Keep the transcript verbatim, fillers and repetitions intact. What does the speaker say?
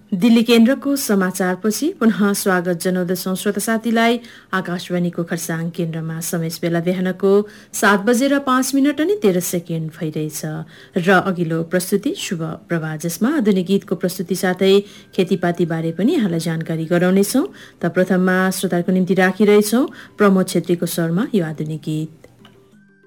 दिल्ली केन्द्रको समाचारपछि पुनः स्वागत जनाउँदछौं श्रोता साथीलाई। आकाशवाणीको खरसाङ केन्द्रमा समय बेला बिहानको सात बजेर पाँच मिनट अनि तेह्र सेकेन्ड भइरहेछ र अघिल्लो प्रस्तुति शुभ प्रभात, जसमा आधुनिक गीतको प्रस्तुति साथै खेतीपाती बारे पनि यहाँलाई जानकारी गराउनेछौं। त प्रथममा श्रोताको निम्ति राखिरहेछौं प्रमोद छेत्रीको स्वरमा यो आधुनिक गीत।